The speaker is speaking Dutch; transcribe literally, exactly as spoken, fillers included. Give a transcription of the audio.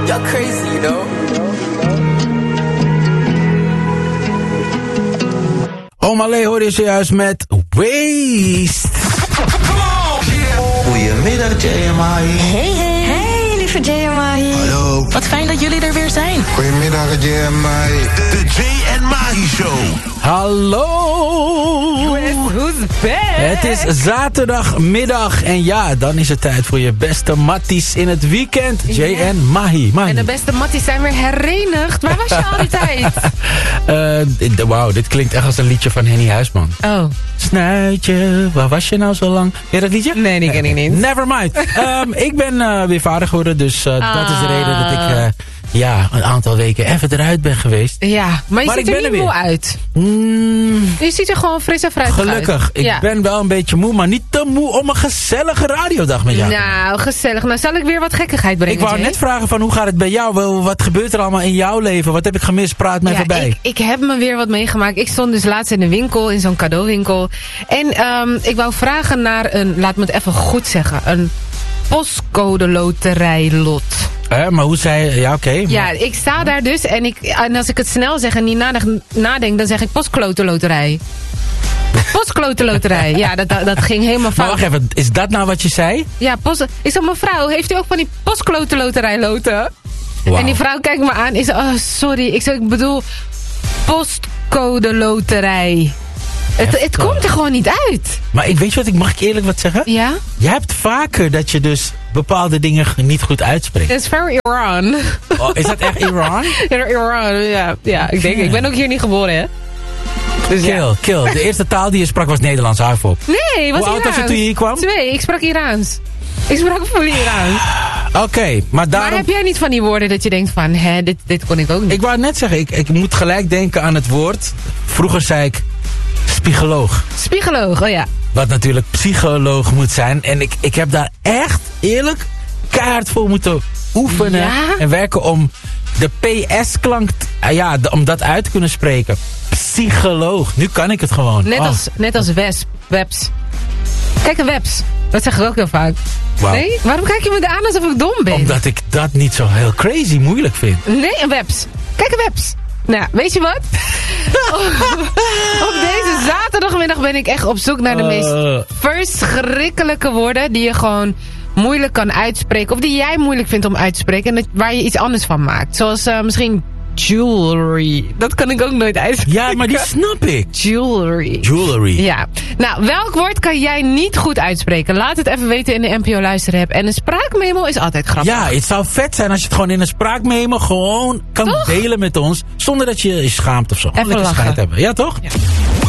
You're crazy, you know. Omalé hoor je zojuist met Waste. Goedemiddag, J M I. Hey, hey. Hey, lieve J M I. Hallo. Wat fijn dat jullie er weer zijn. Goedemiddag, J M I. De J en Mahi Show. Hallo. Who's back? Het is zaterdagmiddag en ja, dan is het tijd voor je beste matties in het weekend. J en Mahi. Mahi. En de beste matties zijn weer herenigd. Waar was je al die tijd? uh, Wauw, dit klinkt echt als een liedje van Henny Huisman. Oh. Snuitje, waar was je nou zo lang? Ken je dat liedje? Nee, die ken ik niet. Never mind. um, ik ben uh, weer vader geworden, dus uh, ah. dat is de reden dat ik uh, ja, een aantal weken even eruit ben geweest. Ja, maar je maar ziet ik er ben niet er moe weer. uit. Mm, je ziet er gewoon fris en fruitig uit. Gelukkig. Ik ja. ben wel een beetje moe, maar niet te moe om een gezellige radiodag met jou. Nou, gezellig. Nou zal ik weer wat gekkigheid brengen. Ik wou Jay. net vragen van hoe gaat het bij jou? Wat gebeurt er allemaal in jouw leven? Wat heb ik gemist? Praat mij ja, voorbij. Ik, ik heb me weer wat meegemaakt. Ik stond dus laatst in de winkel, in zo'n cadeauwinkel. En um, ik wou vragen naar een, laat me het even goed zeggen, een postcode loterijlot. Eh, maar hoe zei je? Ja, oké. Okay, ja, ik sta daar dus en, ik, en als ik het snel zeg en niet nadenk, nadenk dan zeg ik postklote loterij. Postklote loterij. Ja, dat, dat, dat ging helemaal fout. Maar wacht even, is dat nou wat je zei? Ja, post, ik zeg, mevrouw, heeft u ook van die postklote loterij loten? Wow. En die vrouw kijkt me aan en zei, oh sorry, ik, zeg, ik bedoel postcode loterij. Het, het komt er gewoon niet uit. Maar ik weet je wat, ik mag ik eerlijk wat zeggen? Ja? Je hebt vaker dat je dus bepaalde dingen niet goed uitspreekt. Dat is very Iran. Oh, is dat echt Iran? Iran, ja. Ja, ik denk, ik ben ook hier niet geboren, hè. Dus kill, ja. kill. De eerste taal die je sprak was Nederlands, hou op. Nee, was Hoe oud Iraans. was je toen je hier kwam? Twee, ik sprak Iraans. Ik sprak fully Iraans. Oké, okay, maar daarom... Maar heb jij niet van die woorden dat je denkt van, hè, dit, dit kon ik ook niet? Ik wou net zeggen, ik, ik moet gelijk denken aan het woord. Vroeger zei ik spiegoloog. Spiegoloog, oh ja. Wat natuurlijk psycholoog moet zijn. En ik, ik heb daar echt eerlijk keihard voor moeten oefenen. Ja? En werken om de P S-klank, uh, ja, de, om dat uit te kunnen spreken. Psycholoog. Nu kan ik het gewoon. Net oh. als, net als wesp, webs. Kijk, een webs. Dat zeg ik ook heel vaak. Wow. Nee? Waarom kijk je me aan alsof ik dom ben? Omdat ik dat niet zo heel crazy moeilijk vind. Nee, een webs. Kijk, een webs. Nou, weet je wat? op, op deze zaterdagmiddag ben ik echt op zoek naar de uh. meest verschrikkelijke woorden die je gewoon moeilijk kan uitspreken. Of die jij moeilijk vindt om uit te spreken. En dat, waar je iets anders van maakt. Zoals uh, misschien jewelry. Dat kan ik ook nooit uitspreken. Ja, maar die snap ik. Jewelry. Jewelry. Ja. Nou, welk woord kan jij niet goed uitspreken? Laat het even weten in de N P O luisterapp. En een spraakmemo is altijd grappig. Ja, het zou vet zijn als je het gewoon in een spraakmemo gewoon kan toch? delen met ons. Zonder dat je je schaamt of zo. Even lachen. Hebben. Ja, toch? Ja.